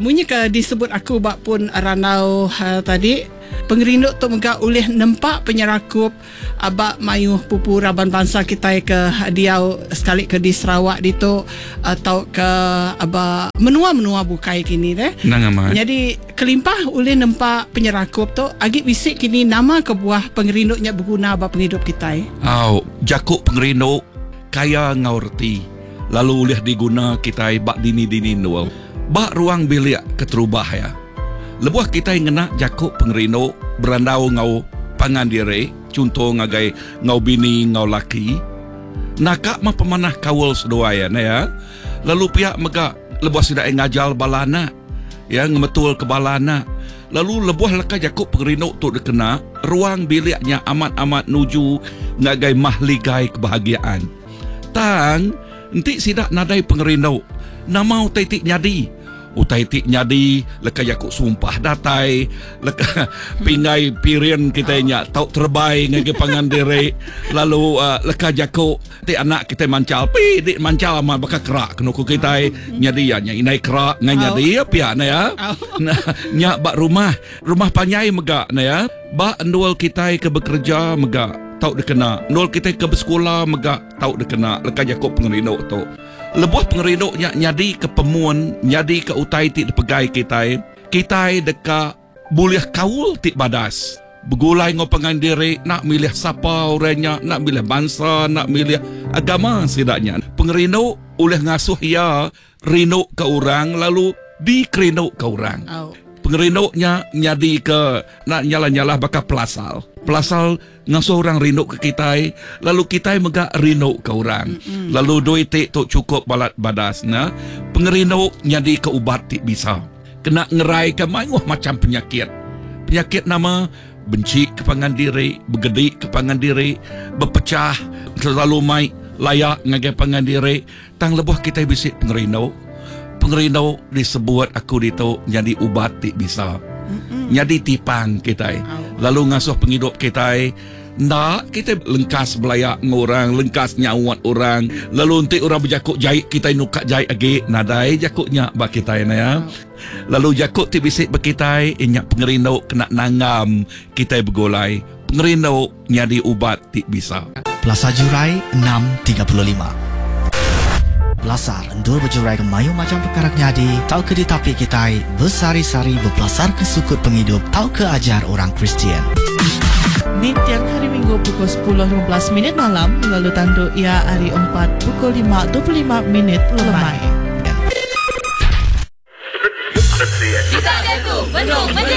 Munyi ke disebut aku bak pun ranau tadi pengerinduk tu megak oleh nempak penyerakup abak mayuh pupu Raban Bangsa kita ke Diau sekali ke di Sarawak dito atau ke abak menua-menua bukai kini deh. Jadi kelimpah oleh nempak penyerakup tu agak bisik kini nama kebuah pengerinduknya berguna abak penghidup kita. Jakuk pengerinduk kaya ngaurti lalu oleh diguna kita bak dini-dini nual. Bak ruang bilik keterubah ya. Lebuah kita ngena jakuk pengerinduk berandau ngau pangandire, contoh ngagai ngau bini ngau laki. Nakak mah pemanah kawal sedoayan ya. Lalu pihak megak lebuah sidak ngajal balana. Ya ngemetul ke balana. Lalu lebuah leka jakuk pengerinduk tu dekena ruang biliknya amat-amat nuju ngagai mahligai kebahagiaan. Tang nanti sidak nadai pengerinduk namau taitik nyadi. Utai-tik nyadi leka jakuk sumpah datai leka pingai pirian kita nya tau terbai ngage pangandire lalu leka jakuk ti anak kita mancal pi dik mancal ama baka kerak kenuku kita nyadi ya nya inai kerak ngai nyadi ya pia na ya nya bak rumah panyai megak na ya bak ndual kita ke bekerja megak tau dekena ndual kita ke bersekolah megak tau dekena leka jakuk pengerinduk tu. Lebuah pengerinduknya nyadi ke pemuan, nyadi ke utai ti pegai kita deka boleh kaul ti badas. Begulai ngau pengandiri nak milih siapa orangnya, nak milih bangsa, nak milih agama sidaknya. Pengerinduk oleh ngasuh ya rinduk ke orang lalu dikerinduk ke orang. Pengerinduknya nyadi ke nak nyala-nyala bakal pelasal ngasuh orang rinduk ke kita lalu kita megak rinduk ke orang lalu duit tu cukup balat badas na pengerinduk nyadi ke ubat ti bisa kena ngerai ke mayuh macam penyakit nama benci ke pangandiri bergedik ke pangandiri berpecah selalu mai layak ngagai pangandiri tang lebuh kita bisik pengerinduk disebut aku dito nyadi ubat ti bisa nyadi tipang kita lalu ngasuh penghidup kita nak kita lengkas belayak ngorang lengkas nyawat orang lalu nanti orang berjakuk jahit kita nukat jahit lagi nadai jakuknya bak kita ya lalu jakuk ti bisik bak kita inyak pengerinduk kena nangam kita bergolai pengerinduk nyadi ubat ti bisa. Plaza Jurai 6.35 Belasar endur berjurai ke mayu macam perkara nyadi tau ke di tapi kita bersari-sari berbelasar ke sukut penghidup tau ke ajar orang Kristian. Di tiap hari Minggu pukul 10.15 malam lalu tanduk ia hari 4 pukul 5.25 lemai. Kita jatuh, benung,